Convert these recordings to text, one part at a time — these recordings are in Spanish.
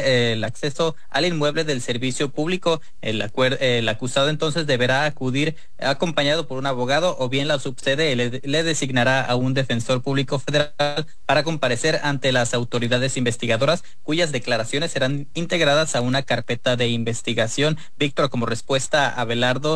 el acceso al inmueble del servicio público. El acusado entonces deberá acudir acompañado por un abogado, o bien la subsede le designará a un defensor público federal para comparecer ante las autoridades investigadoras, cuyas declaraciones serán integradas a una carpeta de investigación. Víctor, como respuesta a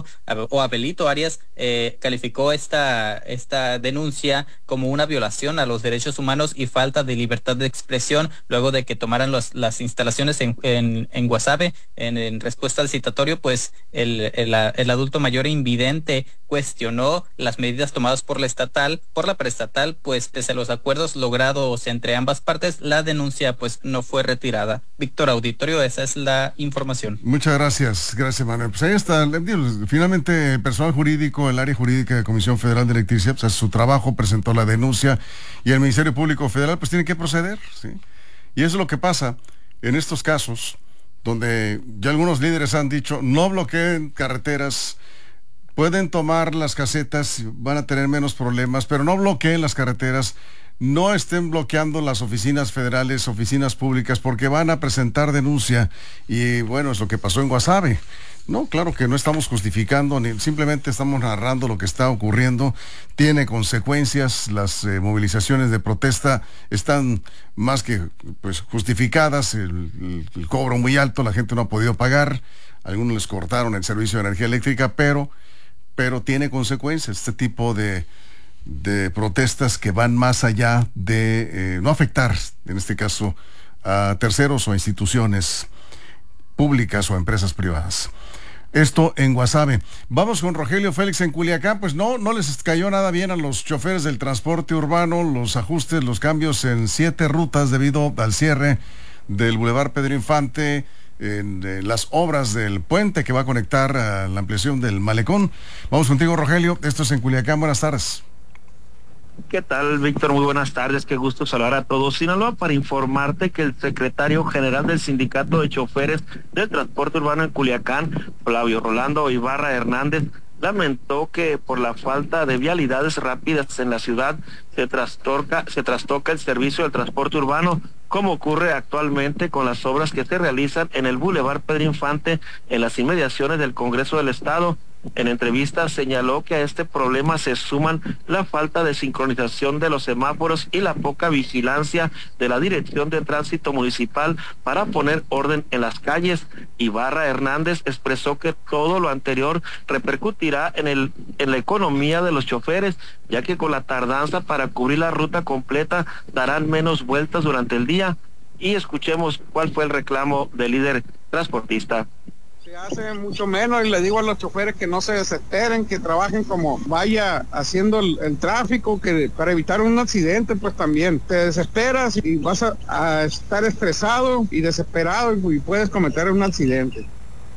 Abelito Arias, calificó esta denuncia como una violación a los derechos humanos y falta de libertad de expresión, luego de que tomaran las instalaciones en Guasave. En respuesta al citatorio, pues el adulto mayor invidente cuestionó las medidas tomadas por la preestatal, pues pese a los acuerdos logrados entre ambas partes, la denuncia pues no fue retirada. Víctor, auditorio, esa es la información. Muchas gracias, Manuel. Pues ahí está, finalmente el personal jurídico, el área jurídica de Comisión Federal de Electricidad, pues hace su trabajo, presentó la denuncia y el Ministerio Público Federal pues tiene que proceder, ¿sí? Y eso es lo que pasa en estos casos, donde ya algunos líderes han dicho, no bloqueen carreteras, pueden tomar las casetas, van a tener menos problemas, pero no bloqueen las carreteras, no estén bloqueando las oficinas federales, oficinas públicas, porque van a presentar denuncia. Y bueno, es lo que pasó en Guasave. No, claro que no estamos justificando, ni simplemente estamos narrando lo que está ocurriendo. Tiene consecuencias, las movilizaciones de protesta están más que pues justificadas, el cobro muy alto, la gente no ha podido pagar, algunos les cortaron el servicio de energía eléctrica, pero tiene consecuencias este tipo de protestas que van más allá de no afectar, en este caso, a terceros o instituciones públicas o empresas privadas. Esto en Guasave. Vamos con Rogelio Félix en Culiacán. Pues no les cayó nada bien a los choferes del transporte urbano los ajustes, los cambios en 7 rutas debido al cierre del Boulevard Pedro Infante, en las obras del puente que va a conectar a la ampliación del malecón. Vamos contigo, Rogelio. Esto es en Culiacán. Buenas tardes. ¿Qué tal, Víctor? Muy buenas tardes, qué gusto saludar a todos. Sinaloa, para informarte que el secretario general del Sindicato de Choferes del Transporte Urbano en Culiacán, Flavio Rolando Ibarra Hernández, lamentó que por la falta de vialidades rápidas en la ciudad se trastoca el servicio del transporte urbano, como ocurre actualmente con las obras que se realizan en el Boulevard Pedro Infante en las inmediaciones del Congreso del Estado. En entrevista señaló que a este problema se suman la falta de sincronización de los semáforos y la poca vigilancia de la Dirección de Tránsito Municipal para poner orden en las calles. Ibarra Hernández expresó que todo lo anterior repercutirá en la economía de los choferes, ya que con la tardanza para cubrir la ruta completa darán menos vueltas durante el día. Y escuchemos cuál fue el reclamo del líder transportista. Se hace mucho menos, y le digo a los choferes que no se desesperen, que trabajen como vaya haciendo el tráfico, que para evitar un accidente. Pues también te desesperas y vas a estar estresado y desesperado y puedes cometer un accidente.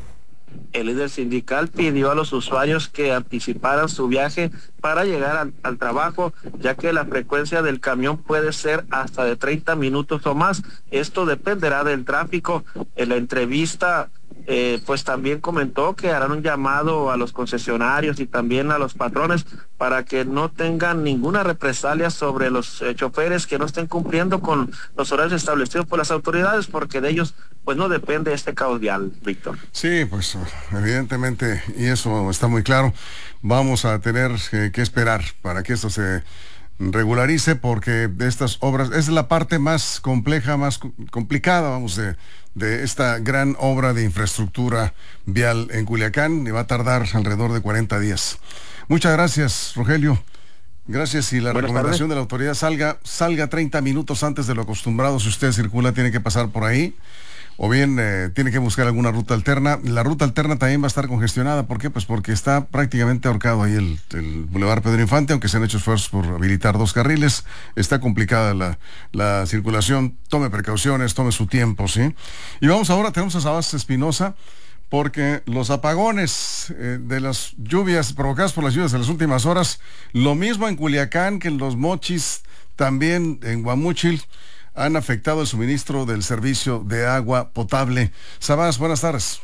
El líder sindical pidió a los usuarios que anticiparan su viaje para llegar al trabajo, ya que la frecuencia del camión puede ser hasta de 30 minutos o más. Esto dependerá del tráfico. En la entrevista pues también comentó que harán un llamado a los concesionarios y también a los patrones para que no tengan ninguna represalia sobre los choferes que no estén cumpliendo con los horarios establecidos por las autoridades, porque de ellos pues no depende este caos vial, Víctor. Sí, pues evidentemente, y eso está muy claro, vamos a tener que esperar para que esto se regularice, porque de estas obras es la parte más compleja, más complicada, vamos, de esta gran obra de infraestructura vial en Culiacán, y va a tardar alrededor de 40 días. Muchas gracias, Rogelio. Gracias, y la recomendación de la autoridad, salga 30 minutos antes de lo acostumbrado. Si usted circula, tiene que pasar por ahí, o bien tiene que buscar alguna ruta alterna. La ruta alterna también va a estar congestionada. ¿Por qué? Pues porque está prácticamente ahorcado ahí el Boulevard Pedro Infante, aunque se han hecho esfuerzos por habilitar 2 carriles. Está complicada la circulación. Tome precauciones, tome su tiempo, ¿sí? Y vamos ahora, tenemos a Sabas Espinosa, porque los apagones de las lluvias, provocadas por las lluvias de las últimas horas, lo mismo en Culiacán que en Los Mochis, también en Guamúchil, han afectado el suministro del servicio de agua potable. Sabas, buenas tardes.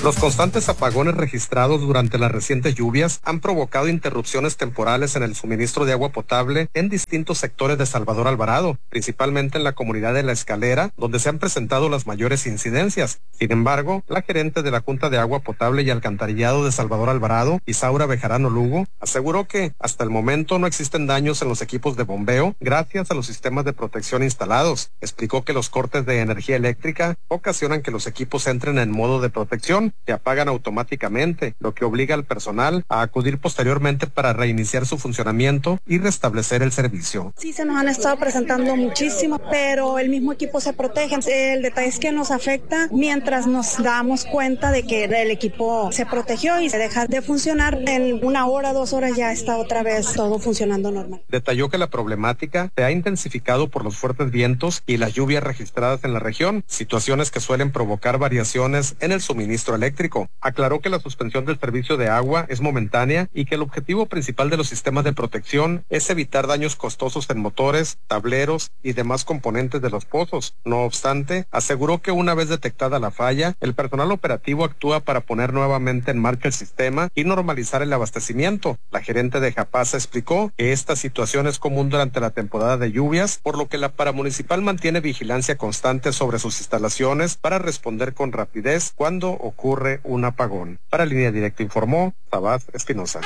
Los constantes apagones registrados durante las recientes lluvias han provocado interrupciones temporales en el suministro de agua potable en distintos sectores de Salvador Alvarado, principalmente en la comunidad de La Escalera, donde se han presentado las mayores incidencias. Sin embargo, la gerente de la Junta de Agua Potable y Alcantarillado de Salvador Alvarado, Isaura Bejarano Lugo, aseguró que hasta el momento no existen daños en los equipos de bombeo gracias a los sistemas de protección instalados. Explicó que los cortes de energía eléctrica ocasionan que los equipos entren en modo de protección, se apagan automáticamente, lo que obliga al personal a acudir posteriormente para reiniciar su funcionamiento y restablecer el servicio. Sí, se nos han estado presentando muchísimo, pero el mismo equipo se protege. El detalle es que nos afecta mientras nos damos cuenta de que el equipo se protegió y se deja de funcionar. En 1 hora, 2 horas ya está otra vez todo funcionando normal. Detalló que la problemática se ha intensificado por los fuertes vientos y las lluvias registradas en la región, situaciones que suelen provocar variaciones en el suministro eléctrico. Aclaró que la suspensión del servicio de agua es momentánea y que el objetivo principal de los sistemas de protección es evitar daños costosos en motores, tableros y demás componentes de los pozos. No obstante, aseguró que una vez detectada la falla, el personal operativo actúa para poner nuevamente en marcha el sistema y normalizar el abastecimiento. La gerente de Japasa explicó que esta situación es común durante la temporada de lluvias, por lo que la paramunicipal mantiene vigilancia constante sobre sus instalaciones para responder con rapidez cuando ocurre un apagón. Para Línea Directa informó Sabás Espinosa.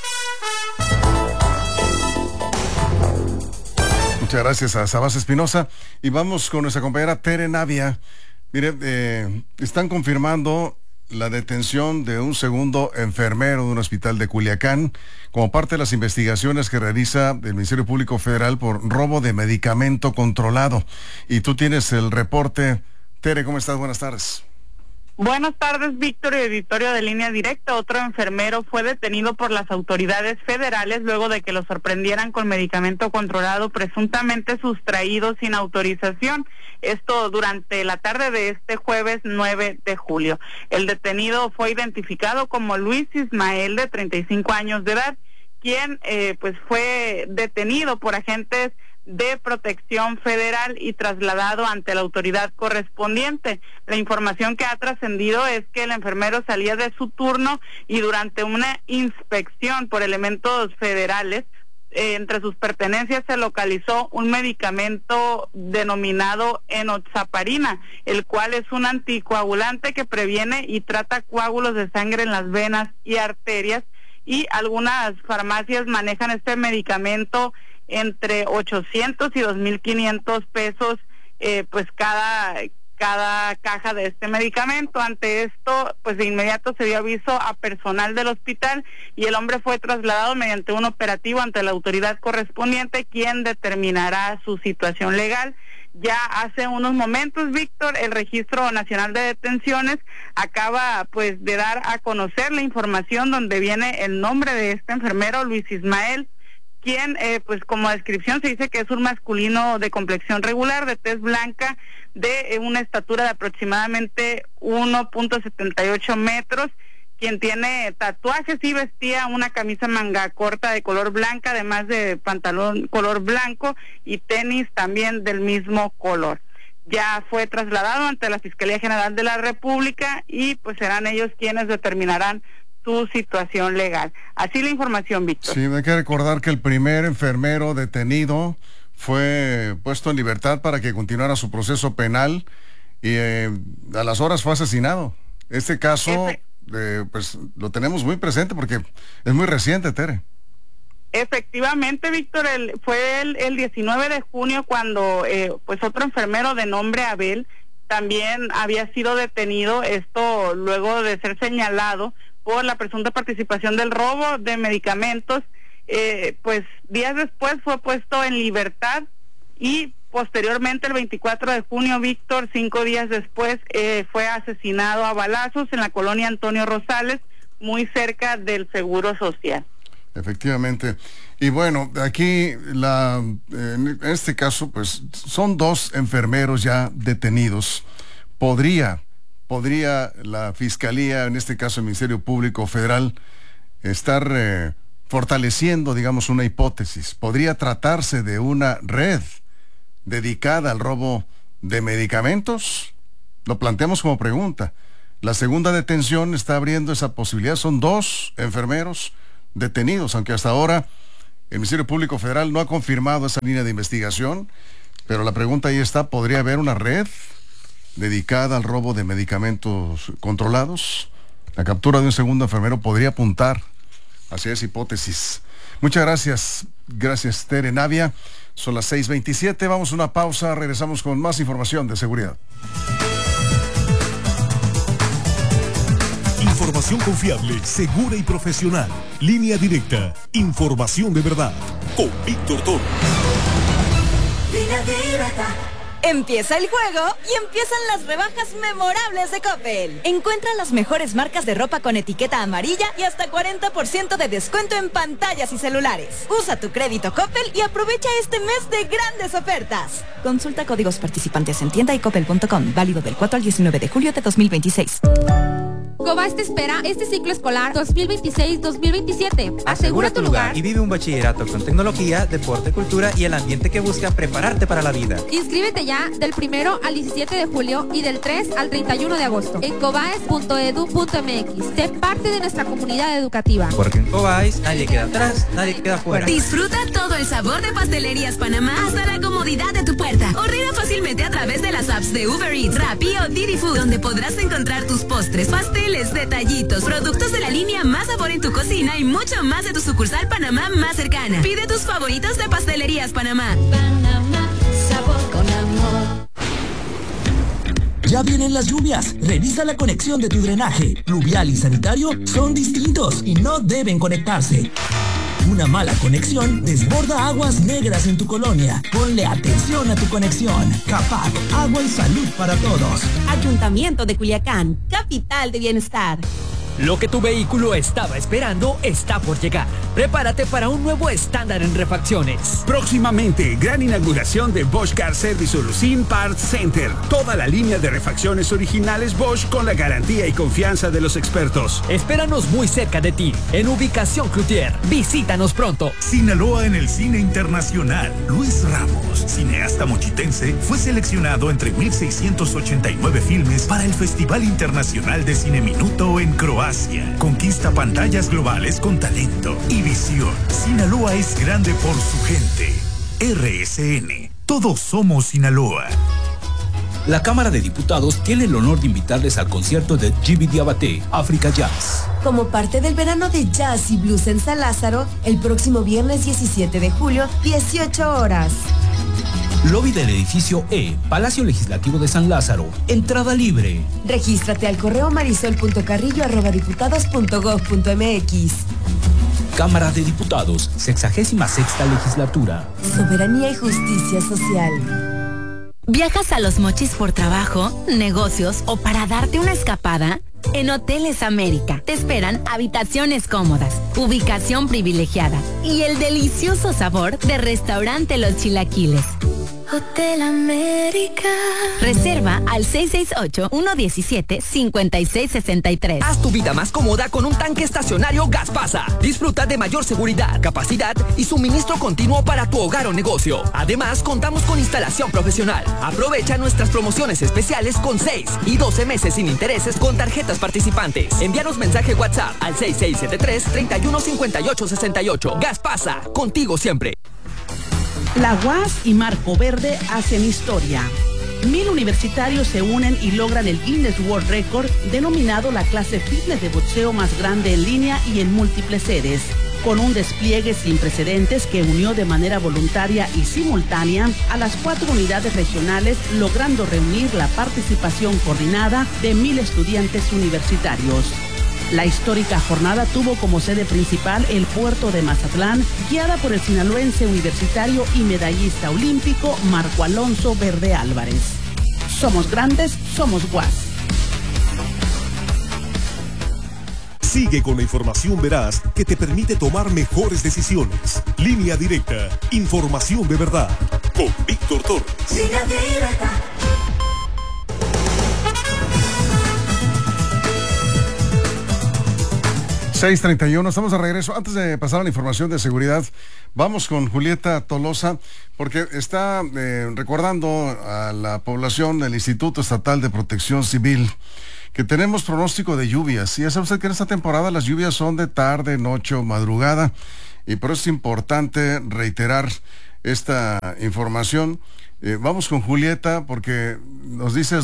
Muchas gracias a Sabás Espinosa. Y vamos con nuestra compañera Tere Navia. Mire, están confirmando la detención de un segundo enfermero de un hospital de Culiacán como parte de las investigaciones que realiza el Ministerio Público Federal por robo de medicamento controlado. Y tú tienes el reporte. Tere, ¿cómo estás? Buenas tardes. Buenas tardes, Víctor y auditorio de Línea Directa. Otro enfermero fue detenido por las autoridades federales luego de que lo sorprendieran con medicamento controlado presuntamente sustraído sin autorización. Esto durante la tarde de este jueves 9 de julio. El detenido fue identificado como Luis Ismael, de 35 años de edad, quien pues fue detenido por agentes de Protección Federal y trasladado ante la autoridad correspondiente. La información que ha trascendido es que el enfermero salía de su turno y durante una inspección por elementos federales, entre sus pertenencias se localizó un medicamento denominado enoxaparina, el cual es un anticoagulante que previene y trata coágulos de sangre en las venas y arterias, y algunas farmacias manejan este medicamento entre 800 y 2,500 pesos, pues cada caja de este medicamento. Ante esto, pues de inmediato se dio aviso a personal del hospital y el hombre fue trasladado mediante un operativo ante la autoridad correspondiente, quien determinará su situación legal. Ya hace unos momentos, Víctor, el Registro Nacional de Detenciones acaba pues de dar a conocer la información donde viene el nombre de este enfermero, Luis Ismael, quien pues como descripción se dice que es un masculino de complexión regular, de tez blanca, de una estatura de aproximadamente 1.78 metros, quien tiene tatuajes y vestía una camisa manga corta de color blanca, además de pantalón color blanco y tenis también del mismo color. Ya fue trasladado ante la Fiscalía General de la República y pues serán ellos quienes determinarán su situación legal. Así la información, Víctor. Sí, hay que recordar que el primer enfermero detenido fue puesto en libertad para que continuara su proceso penal y a las horas fue asesinado. Este caso, pues lo tenemos muy presente porque es muy reciente, Tere. Efectivamente, Víctor, fue el 19 de junio cuando pues otro enfermero de nombre Abel también había sido detenido, esto luego de ser señalado por la presunta participación del robo de medicamentos. Pues días después fue puesto en libertad y posteriormente el 24 de junio, Víctor, 5 días después, fue asesinado a balazos en la colonia Antonio Rosales, muy cerca del Seguro Social. Efectivamente. Y bueno, aquí en este caso, pues son 2 enfermeros ya detenidos. ¿Podría la Fiscalía, en este caso el Ministerio Público Federal, estar fortaleciendo, digamos, una hipótesis? ¿Podría tratarse de una red dedicada al robo de medicamentos? Lo planteamos como pregunta. La segunda detención está abriendo esa posibilidad. Son 2 enfermeros detenidos, aunque hasta ahora el Ministerio Público Federal no ha confirmado esa línea de investigación, pero la pregunta ahí está, ¿podría haber una red dedicada al robo de medicamentos controlados? La captura de un segundo enfermero podría apuntar hacia esa hipótesis. Muchas gracias. Gracias, Tere Navia. Son las 6:27. Vamos a una pausa. Regresamos con más información de seguridad. Información confiable, segura y profesional. Línea directa. Información de verdad. Con Víctor Toro. Línea directa. Empieza el juego y empiezan las rebajas memorables de Coppel. Encuentra las mejores marcas de ropa con etiqueta amarilla y hasta 40% de descuento en pantallas y celulares. Usa tu crédito Coppel y aprovecha este mes de grandes ofertas. Consulta códigos participantes en tienda y coppel.com. Válido del 4 al 19 de julio de 2026. Cobas te espera este ciclo escolar 2026-2027. Asegura tu lugar y vive un bachillerato con tecnología, deporte, cultura y el ambiente que busca prepararte para la vida. Inscríbete ya del 1 al 17 de julio y del 3 al 31 de agosto en cobaes.edu.mx. Sé parte de nuestra comunidad educativa. Porque en Cobais nadie queda atrás, nadie queda fuera. Disfruta todo el sabor de Pastelerías Panamá hasta la comodidad de tu puerta. Ordena fácilmente a través de las apps de Uber Eats, Rappi o Didi Food, donde podrás encontrar tus postres, pasteles, detallitos, productos de la línea Más Sabor en tu cocina y mucho más de tu sucursal Panamá más cercana. Pide tus favoritos de Pastelerías Panamá. Panamá, sabor con amor. Ya vienen las lluvias. Revisa la conexión de tu drenaje. Pluvial y sanitario son distintos y no deben conectarse. Una mala conexión desborda aguas negras en tu colonia. Ponle atención a tu conexión. CAPAC, agua y salud para todos. Ayuntamiento de Culiacán, capital de bienestar. Lo que tu vehículo estaba esperando está por llegar. Prepárate para un nuevo estándar en refacciones. Próximamente, gran inauguración de Bosch Car Service Solution Parts Center. Toda la línea de refacciones originales Bosch con la garantía y confianza de los expertos. Espéranos muy cerca de ti, en ubicación Cloutier. Visítanos pronto. Sinaloa en el cine internacional. Luis Ramos, cineasta mochitense, fue seleccionado entre 1,689 filmes para el Festival Internacional de Cine Minuto en Croacia. Conquista pantallas globales con talento y visión. Sinaloa es grande por su gente. RSN. Todos somos Sinaloa. La Cámara de Diputados tiene el honor de invitarles al concierto de Jimmy Diabaté, África Jazz. Como parte del verano de jazz y blues en San Lázaro, el próximo viernes 17 de julio, 18 horas. Lobby del edificio E, Palacio Legislativo de San Lázaro. Entrada libre. Regístrate al correo marisol.carrillo@diputados.gov.mx. Cámara de Diputados, 66ª legislatura. Soberanía y justicia social. ¿Viajas a Los Mochis por trabajo, negocios o para darte una escapada? En Hoteles América te esperan habitaciones cómodas, ubicación privilegiada y el delicioso sabor de Restaurante Los Chilaquiles. Hotel América. Reserva al 668-117-5663. Haz tu vida más cómoda con un tanque estacionario Gaspasa. Disfruta de mayor seguridad, capacidad y suministro continuo para tu hogar o negocio. Además, contamos con instalación profesional. Aprovecha nuestras promociones especiales con 6 y 12 meses sin intereses con tarjetas participantes. Envíanos mensaje WhatsApp al 6673-315868. Gaspasa, contigo siempre. La UAS y Marco Verde hacen historia. 1000 universitarios se unen y logran el Guinness World Record, denominado la clase fitness de boxeo más grande en línea y en múltiples sedes. Con un despliegue sin precedentes que unió de manera voluntaria y simultánea a las 4 unidades regionales, logrando reunir la participación coordinada de 1000 estudiantes universitarios. La histórica jornada tuvo como sede principal el puerto de Mazatlán, guiada por el sinaloense universitario y medallista olímpico Marco Alonso Verde Álvarez. Somos grandes, somos UAS. Sigue con la información veraz que te permite tomar mejores decisiones. Línea directa, información de verdad. Con Víctor Torres. Línea directa. ...6:31, estamos de regreso. Antes de pasar a la información de seguridad, vamos con Julieta Tolosa, porque está recordando a la población del Instituto Estatal de Protección Civil que tenemos pronóstico de lluvias. Y ya sabe usted que en esta temporada las lluvias son de tarde, noche o madrugada, y por eso es importante reiterar esta información. Vamos con Julieta, porque nos dices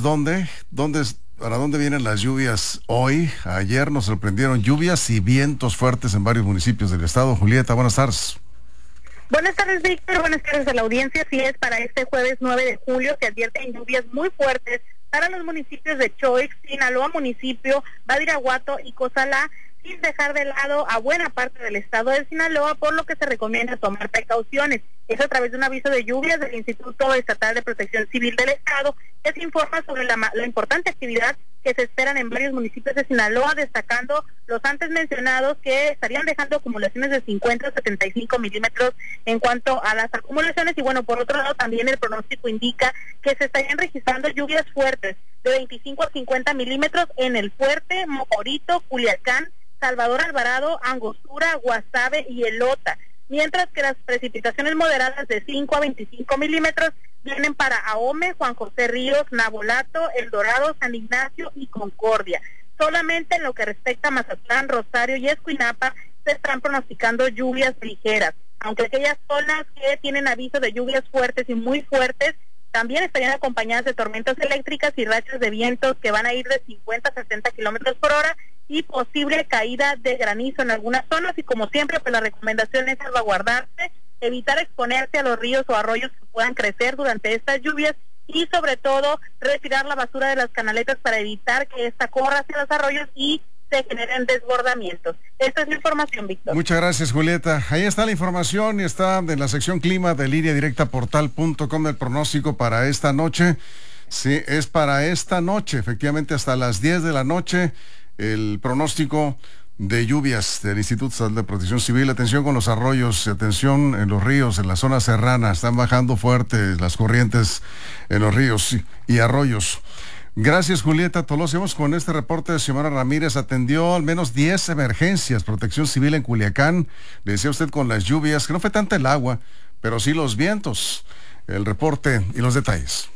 para dónde vienen las lluvias hoy. Ayer nos sorprendieron lluvias y vientos fuertes en varios municipios del estado. Julieta, buenas tardes. Buenas tardes, Víctor. Buenas tardes a la audiencia. Así es, para este jueves 9 de julio se advierten lluvias muy fuertes para los municipios de Choix, Sinaloa municipio, Badiraguato y Cozalá, sin dejar de lado a buena parte del estado de Sinaloa, por lo que se recomienda tomar precauciones. Es a través de un aviso de lluvias del Instituto Estatal de Protección Civil del Estado, que se informa sobre la importante actividad que se esperan en varios municipios de Sinaloa, destacando los antes mencionados que estarían dejando acumulaciones de 50 a 75 milímetros en cuanto a las acumulaciones. Y bueno, por otro lado, también el pronóstico indica que se estarían registrando lluvias fuertes de 25 a 50 milímetros en El Fuerte, Mocorito, Culiacán, Salvador Alvarado, Angostura, Guasave y Elota, mientras que las precipitaciones moderadas de 5 a 25 milímetros vienen para Ahome, Juan José Ríos, Nabolato, El Dorado, San Ignacio y Concordia. Solamente en lo que respecta a Mazatlán, Rosario y Escuinapa se están pronosticando lluvias ligeras, aunque aquellas zonas que tienen aviso de lluvias fuertes y muy fuertes también estarían acompañadas de tormentas eléctricas y rachas de vientos que van a ir de 50 a 60 kilómetros por hora y posible caída de granizo en algunas zonas. Y como siempre, pues la recomendación es salvaguardarse, evitar exponerse a los ríos o arroyos que puedan crecer durante estas lluvias y sobre todo retirar la basura de las canaletas para evitar que esta corra hacia los arroyos y se generen desbordamientos. Esta es la información, Víctor. Muchas gracias, Julieta. Ahí está la información y está en la sección clima de lineadirectaportal.com el pronóstico para esta noche. Sí, es para esta noche, efectivamente hasta las 10 de la noche, el pronóstico de lluvias del Instituto Estatal de Protección Civil. Atención con los arroyos, atención en los ríos, en la zona serrana, están bajando fuerte las corrientes en los ríos y arroyos. Gracias, Julieta Tolosa. Vamos con este reporte de Xiomara Ramírez. Atendió al menos 10 emergencias, Protección Civil en Culiacán. Le decía usted con las lluvias, que no fue tanto el agua, pero sí los vientos. El reporte y los detalles.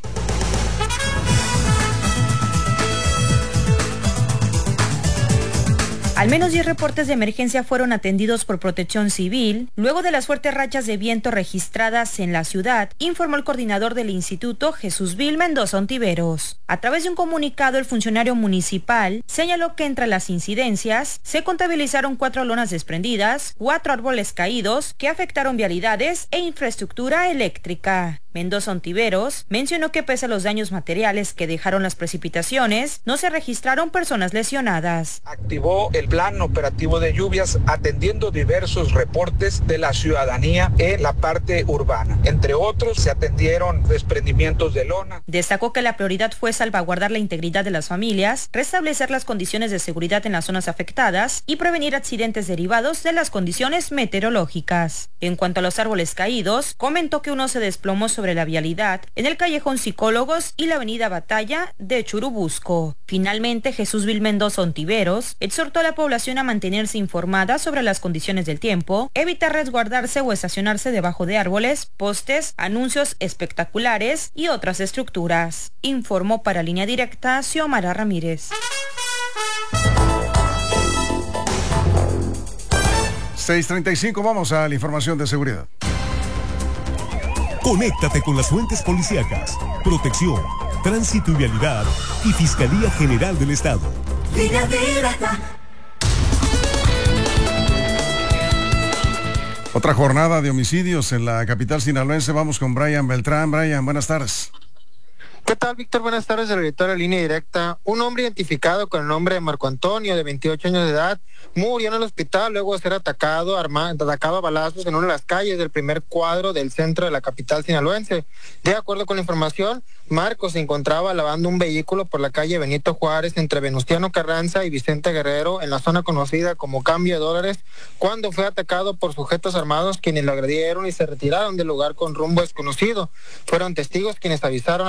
Al menos 10 reportes de emergencia fueron atendidos por Protección Civil luego de las fuertes rachas de viento registradas en la ciudad, informó el coordinador del instituto, Jesús Vil Mendoza Ontiveros. A través de un comunicado, el funcionario municipal señaló que entre las incidencias se contabilizaron 4 lonas desprendidas, 4 árboles caídos que afectaron vialidades e infraestructura eléctrica. Mendoza Ontiveros mencionó que pese a los daños materiales que dejaron las precipitaciones, no se registraron personas lesionadas. Activó el plan operativo de lluvias atendiendo diversos reportes de la ciudadanía en la parte urbana. Entre otros, se atendieron desprendimientos de lona. Destacó que la prioridad fue salvaguardar la integridad de las familias, restablecer las condiciones de seguridad en las zonas afectadas y prevenir accidentes derivados de las condiciones meteorológicas. En cuanto a los árboles caídos, comentó que uno se desplomó sobre la vialidad en el callejón Psicólogos y la avenida Batalla de Churubusco. Finalmente, Jesús Vil Mendoza Ontiveros exhortó a la población a mantenerse informada sobre las condiciones del tiempo, evitar resguardarse o estacionarse debajo de árboles, postes, anuncios espectaculares y otras estructuras. Informó para Línea Directa Xiomara Ramírez. 6:35, vamos a la información de seguridad. Conéctate con las fuentes policíacas, protección, tránsito y vialidad y Fiscalía General del Estado. Línea Directa. Otra jornada de homicidios en la capital sinaloense. Vamos con Brian Beltrán. Brian, buenas tardes. ¿Qué tal, Víctor? Buenas tardes, el director de Línea Directa. Un hombre identificado con el nombre de Marco Antonio, de 28 años de edad, murió en el hospital luego de ser atacado a balazos en una de las calles del primer cuadro del centro de la capital sinaloense. De acuerdo con la información, Marco se encontraba lavando un vehículo por la calle Benito Juárez entre Venustiano Carranza y Vicente Guerrero, en la zona conocida como Cambio de Dólares, cuando fue atacado por sujetos armados quienes lo agredieron y se retiraron del lugar con rumbo desconocido. Fueron testigos quienes avisaron al 911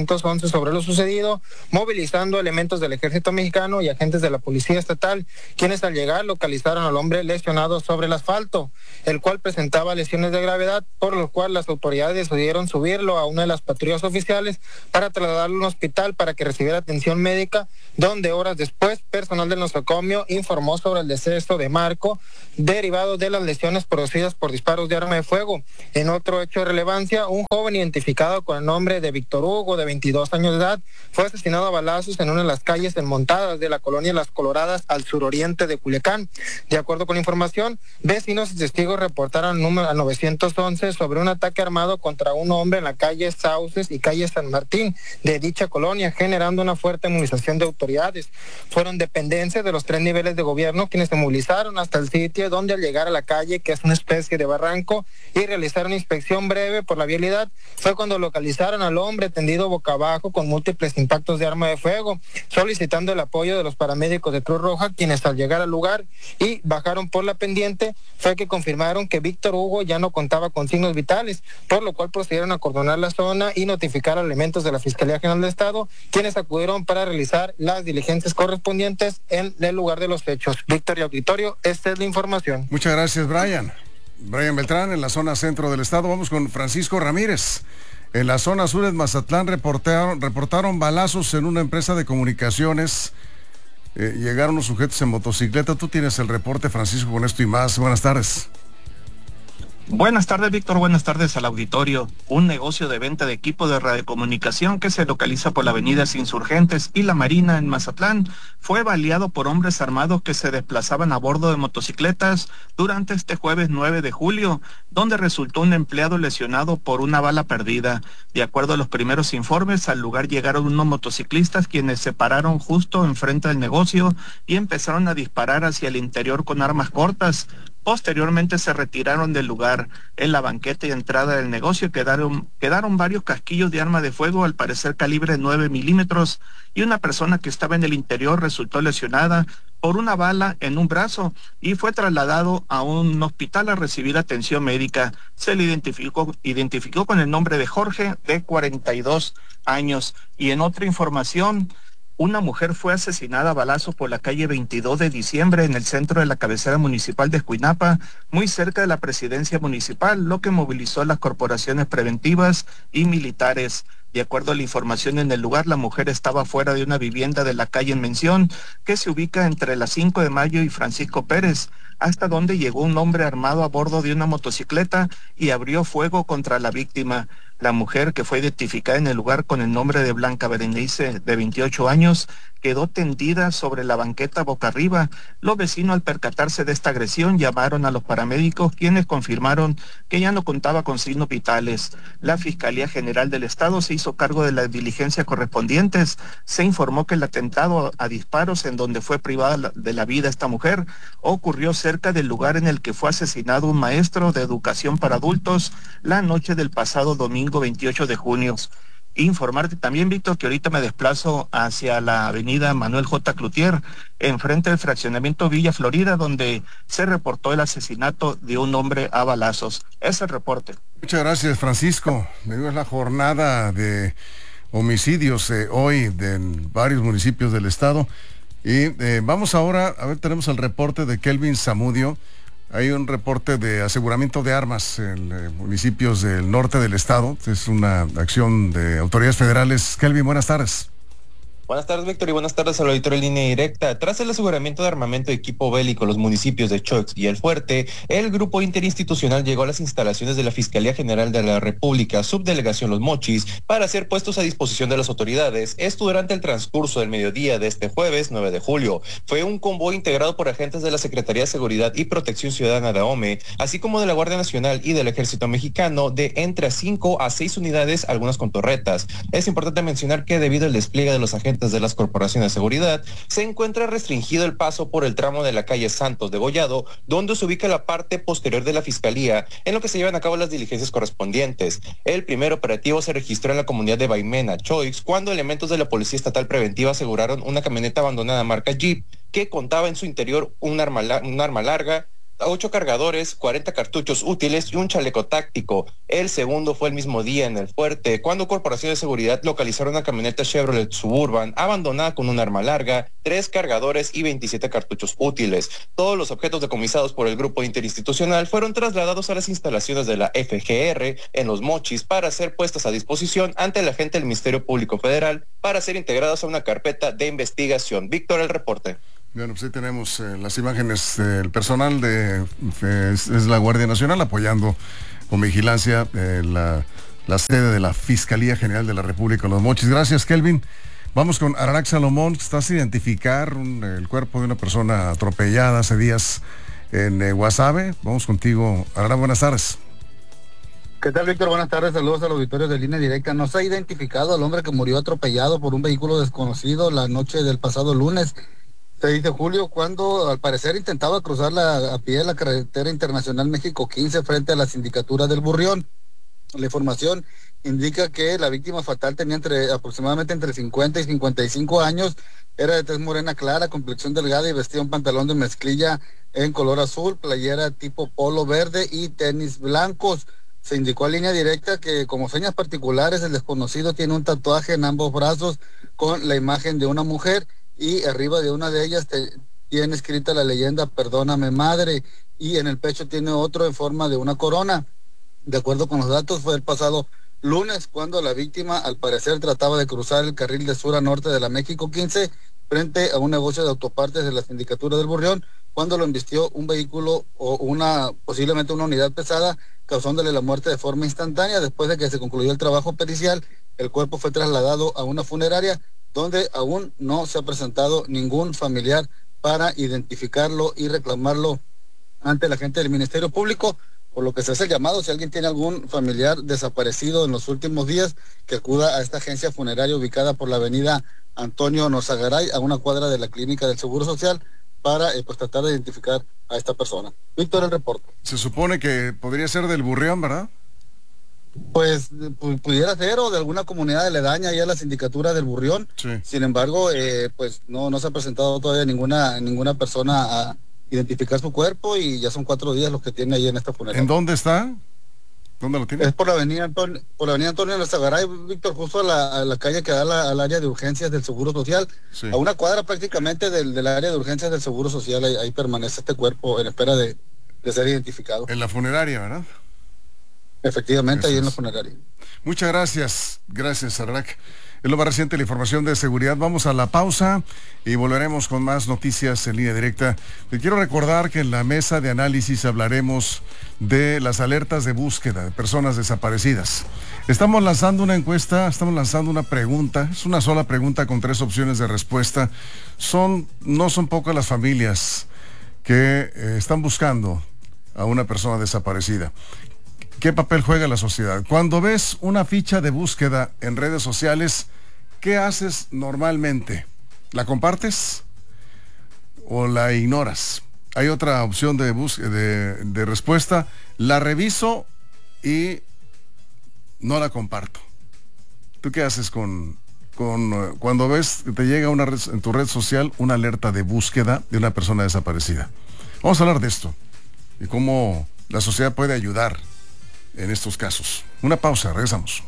911 sobre lo sucedido, movilizando elementos del Ejército Mexicano y agentes de la Policía Estatal, quienes al llegar localizaron al hombre lesionado sobre el asfalto, el cual presentaba lesiones de gravedad, por lo cual las autoridades decidieron subirlo a una de las patrullas oficiales para trasladarlo a un hospital para que recibiera atención médica, donde horas después personal del nosocomio informó sobre el deceso de Marco, derivado de las lesiones producidas por disparos de arma de fuego. En otro hecho de relevancia, un joven identificado con el nombre de Víctor Hugo, de 22 años de edad, fue asesinado a balazos en una de las calles enmontadas de la colonia Las Coloradas, al suroriente de Culiacán. De acuerdo con información, vecinos y testigos reportaron al 911 sobre un ataque armado contra un hombre en la calle Sauces y calle San Martín de dicha colonia, generando una fuerte movilización de autoridades. Fueron dependencias de los 3 niveles de gobierno quienes se movilizaron hasta el sitio, donde al llegar a la calle, que es una especie de barranco, y realizar una inspección breve por la vialidad, fue cuando localizaron al hombre tendido boca abajo con múltiples impactos de arma de fuego, solicitando el apoyo de los paramédicos de Cruz Roja, quienes al llegar al lugar y bajaron por la pendiente, fue que confirmaron que Víctor Hugo ya no contaba con signos vitales, por lo cual procedieron a acordonar la zona y notificar a elementos de la Fiscalía General del Estado, quienes acudieron para realizar las diligencias correspondientes en el lugar de los hechos. Víctor y auditorio, esta es la información. Muchas gracias, Brian. Brian Beltrán, en la zona centro del estado. Vamos con Francisco Ramírez. En la zona sur de Mazatlán reportaron balazos en una empresa de comunicaciones. Llegaron los sujetos en motocicleta. Tú tienes el reporte, Francisco, con esto y más. Buenas tardes. Buenas tardes, Víctor. Buenas tardes al auditorio. Un negocio de venta de equipo de radiocomunicación que se localiza por la avenida Insurgentes y la Marina en Mazatlán fue baleado por hombres armados que se desplazaban a bordo de motocicletas durante este jueves 9 de julio, donde resultó un empleado lesionado por una bala perdida. De acuerdo a los primeros informes, al lugar llegaron unos motociclistas quienes se pararon justo enfrente del negocio y empezaron a disparar hacia el interior con armas cortas. Posteriormente se retiraron del lugar. En la banqueta y entrada del negocio quedaron varios casquillos de arma de fuego, al parecer calibre 9 milímetros, y una persona que estaba en el interior resultó lesionada por una bala en un brazo y fue trasladado a un hospital a recibir atención médica. Se le identificó con el nombre de Jorge, de 42 años. Y en otra información, una mujer fue asesinada a balazos por la calle 22 de diciembre en el centro de la cabecera municipal de Escuinapa, muy cerca de la presidencia municipal, lo que movilizó a las corporaciones preventivas y militares. De acuerdo a la información en el lugar, la mujer estaba fuera de una vivienda de la calle en mención, que se ubica entre la 5 de Mayo y Francisco Pérez, hasta donde llegó un hombre armado a bordo de una motocicleta y abrió fuego contra la víctima. La mujer, que fue identificada en el lugar con el nombre de Blanca Berenice, de 28 años, quedó tendida sobre la banqueta boca arriba. Los vecinos, al percatarse de esta agresión, llamaron a los paramédicos, quienes confirmaron que ya no contaba con signos vitales. La Fiscalía General del Estado se hizo cargo de las diligencias correspondientes. Se informó que el atentado a disparos, en donde fue privada de la vida esta mujer, ocurrió cerca del lugar en el que fue asesinado un maestro de educación para adultos la noche del pasado domingo 28 de junio. Informarte también, Víctor, que ahorita me desplazo hacia la avenida Manuel J. Cloutier, enfrente del fraccionamiento Villa Florida, donde se reportó el asesinato de un hombre a balazos. Ese es el reporte. Muchas gracias, Francisco. Es la jornada de homicidios hoy en varios municipios del estado. Y vamos ahora, a ver, tenemos el reporte de Kelvin Zamudio. Hay un reporte de aseguramiento de armas en municipios del norte del estado. Es una acción de autoridades federales. Kelvin, buenas tardes. Buenas tardes, Víctor, y buenas tardes al auditorio en línea directa. Tras el aseguramiento de armamento de equipo bélico en los municipios de Choix y El Fuerte, el grupo interinstitucional llegó a las instalaciones de la Fiscalía General de la República, Subdelegación Los Mochis, para ser puestos a disposición de las autoridades. Esto durante el transcurso del mediodía de este jueves 9 de julio. Fue un convoy integrado por agentes de la Secretaría de Seguridad y Protección Ciudadana de AOME, así como de la Guardia Nacional y del Ejército Mexicano, de entre 5 a 6 unidades, algunas con torretas. Es importante mencionar que debido al despliegue de los agentes de las corporaciones de seguridad, se encuentra restringido el paso por el tramo de la calle Santos de Gollado, donde se ubica la parte posterior de la Fiscalía, en lo que se llevan a cabo las diligencias correspondientes. El primer operativo se registró en la comunidad de Baimena, Choix, cuando elementos de la Policía Estatal Preventiva aseguraron una camioneta abandonada marca Jeep, que contaba en su interior un arma larga, 8 cargadores, 40 cartuchos útiles y un chaleco táctico. El segundo fue el mismo día en El Fuerte, cuando corporaciones de seguridad localizaron una camioneta Chevrolet Suburban abandonada con un arma larga, 3 cargadores y 27 cartuchos útiles. Todos los objetos decomisados por el grupo interinstitucional fueron trasladados a las instalaciones de la FGR en Los Mochis para ser puestas a disposición ante el agente del Ministerio Público Federal para ser integrados a una carpeta de investigación. Víctor, el reporte. Bueno, pues ahí tenemos las imágenes del personal es la Guardia Nacional apoyando con vigilancia la sede de la Fiscalía General de la República en Los Mochis. Gracias, Kelvin. Vamos con Ararak Salomón. Estás a identificar el cuerpo de una persona atropellada hace días en Guasave. Vamos contigo, Ararak, buenas tardes. ¿Qué tal, Víctor? Buenas tardes, saludos al auditorio de Línea Directa. No se ha identificado al hombre que murió atropellado por un vehículo desconocido la noche del pasado lunes 6 de julio, cuando al parecer intentaba cruzar a pie la carretera internacional México 15 frente a la sindicatura del Burrión. La información indica que la víctima fatal tenía aproximadamente entre 50 y 55 años, era de tez morena clara, complexión delgada y vestía un pantalón de mezclilla en color azul, playera tipo polo verde y tenis blancos. Se indicó a Línea Directa que como señas particulares el desconocido tiene un tatuaje en ambos brazos con la imagen de una mujer y arriba de una de ellas tiene escrita la leyenda "Perdóname, madre", y en el pecho tiene otro en forma de una corona. De acuerdo con los datos, fue el pasado lunes cuando la víctima al parecer trataba de cruzar el carril de sur a norte de la México 15 frente a un negocio de autopartes de la sindicatura del Burrión, cuando lo embistió un vehículo o posiblemente una unidad pesada, causándole la muerte de forma instantánea. Después de que se concluyó el trabajo pericial, el cuerpo fue trasladado a una funeraria donde aún no se ha presentado ningún familiar para identificarlo y reclamarlo ante la gente del Ministerio Público, por lo que se hace el llamado, si alguien tiene algún familiar desaparecido en los últimos días, que acuda a esta agencia funeraria ubicada por la avenida Antonio Nozagaray, a una cuadra de la Clínica del Seguro Social, para tratar de identificar a esta persona. Víctor, el reporte. Se supone que podría ser del Burrión, ¿verdad? Pues pudiera ser, o de alguna comunidad aledaña ahí a la sindicatura del Burrión. Sí. Sin embargo, pues no se ha presentado todavía ninguna persona a identificar su cuerpo, y ya son 4 días los que tiene ahí en esta funeraria. ¿En dónde está? ¿Dónde lo tiene? Es por la avenida Antonio Nozagaray, Víctor, justo a la calle que da al área de urgencias del Seguro Social. Sí. A una cuadra prácticamente del área de urgencias del Seguro Social, ahí permanece este cuerpo en espera de ser identificado. En la funeraria, ¿verdad? Efectivamente, ahí en la funeraria. Muchas gracias. Gracias, Ararak. Es lo más reciente, la información de seguridad. Vamos a la pausa y volveremos con más noticias en Línea Directa. Les quiero recordar que en la mesa de análisis hablaremos de las alertas de búsqueda de personas desaparecidas. Estamos lanzando una encuesta, estamos lanzando una pregunta. Es una sola pregunta con 3 opciones de respuesta. No son pocas las familias que están buscando a una persona desaparecida. ¿Qué papel juega la sociedad? Cuando ves una ficha de búsqueda en redes sociales, ¿qué haces normalmente? ¿La compartes o la ignoras? Hay otra opción de respuesta. La reviso y no la comparto. ¿Tú qué haces cuando ves que te llega en tu red social una alerta de búsqueda de una persona desaparecida? Vamos a hablar de esto y cómo la sociedad puede ayudar en estos casos. Una pausa, regresamos.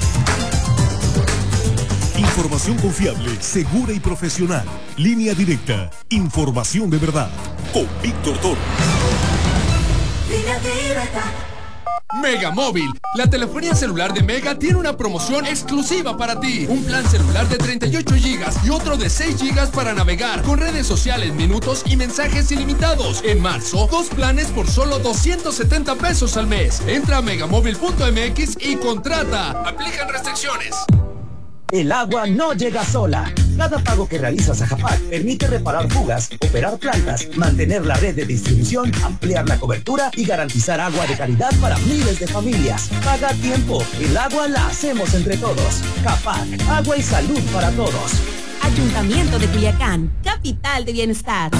Información confiable, segura y profesional. Línea Directa. Información de verdad. Con Víctor Toro. Línea Directa. Mega Móvil, la telefonía celular de Mega tiene una promoción exclusiva para ti. Un plan celular de 38 GB y otro de 6 GB para navegar, con redes sociales, minutos y mensajes ilimitados. En marzo, 2 planes por solo 270 pesos al mes. Entra a megamóvil.mx y contrata. Aplican restricciones. El agua no llega sola. Cada pago que realizas a Japac permite reparar fugas, operar plantas, mantener la red de distribución, ampliar la cobertura y garantizar agua de calidad para miles de familias. Paga a tiempo. El agua la hacemos entre todos. Japac, agua y salud para todos. Ayuntamiento de Culiacán, capital de bienestar.